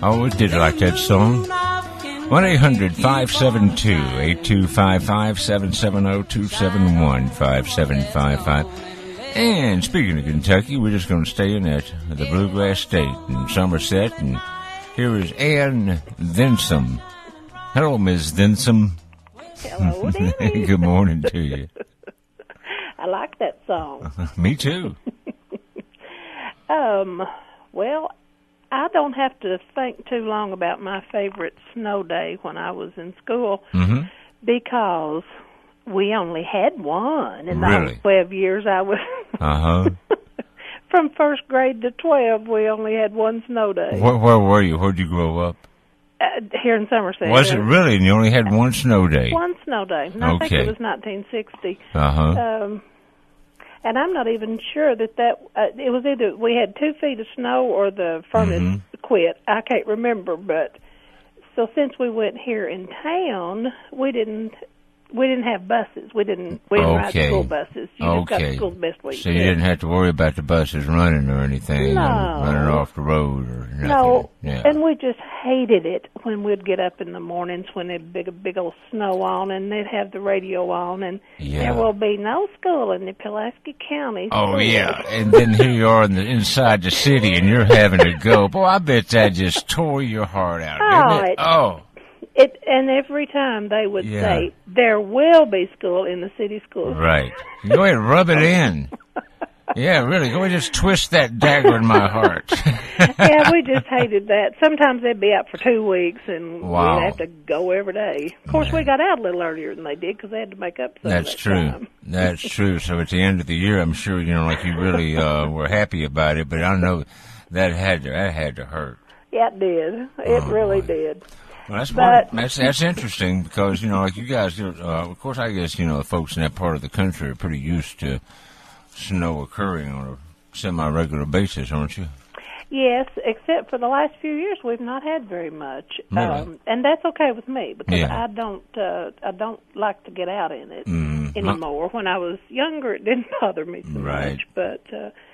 always did like that song. 1-800-572-8255, 770-271-5755. And speaking of Kentucky, we're just going to stay in at the Bluegrass State in Somerset. And here is Ann Thinsome. Hello, Ms. Thinsome. Hello, Danny. Good morning to you. I like that song. Me too. Well, I don't have to think too long about my favorite snow day when I was in school because we only had one in the whole 12 years I was. From first grade to 12, we only had one snow day. Where were you? Where'd you grow up? Here in Somerset. Was it really? And you only had one snow day? One snow day. And I think it was 1960. And I'm not even sure that it was either we had 2 feet of snow or the furnace quit. I can't remember, but so since we went here in town, we didn't have buses. We didn't ride school buses. You just got to school the best way you could. So you didn't have to worry about the buses running or anything, running off the road or nothing. No, and we just hated it when we'd get up in the mornings when there'd be a big old snow on and they'd have the radio on and there will be no school in the Pulaski County. Oh, yeah, and then here you are inside the city and you're having to go. Boy, I bet that just tore your heart out, didn't it? And every time they would say, there will be school in the city schools. Right. Go ahead and rub it in. Yeah, really. Go ahead and just twist that dagger in my heart. Yeah, we just hated that. Sometimes they'd be out for 2 weeks, and we'd have to go every day. Of course, we got out a little earlier than they did because they had to make up some That's of that true. time. That's true. So at the end of the year, I'm sure, like you really were happy about it, but I know that had to hurt. Yeah, it did. It really did. Well, that's interesting because, like you guys, of course, I guess, the folks in that part of the country are pretty used to snow occurring on a semi-regular basis, aren't you? Yes, except for the last few years, we've not had very much. Really? And that's okay with me because I don't like to get out in it anymore. When I was younger, it didn't bother me so much, but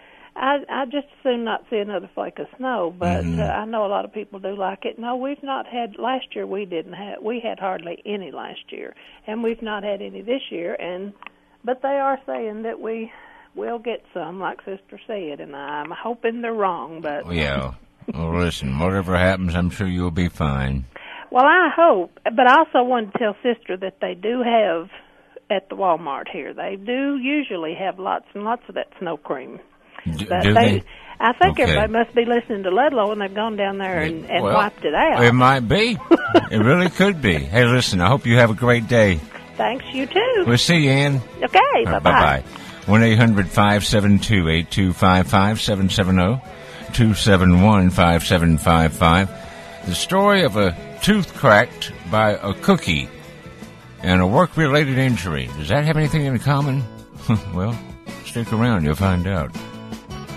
I just assume not see another flake of snow, but I know a lot of people do like it. No, we've not had, last year we had hardly any last year, and we've not had any this year, but they are saying that we will get some, like Sister said, and I'm hoping they're wrong, but... Yeah. Well, listen, whatever happens, I'm sure you'll be fine. Well, I hope, but I also wanted to tell Sister that they do have, at the Walmart here, they do usually have lots and lots of that snow cream. Do they? I think everybody must be listening to Ludlow, and they've gone down there and wiped it out. It might be. It really could be. Hey, listen, I hope you have a great day. Thanks, you too. We'll see you, Ann. Okay, bye-bye. 1-800-572-8255, 770-271-5755. The story of a tooth cracked by a cookie and a work-related injury. Does that have anything in common? Well, stick around, you'll find out.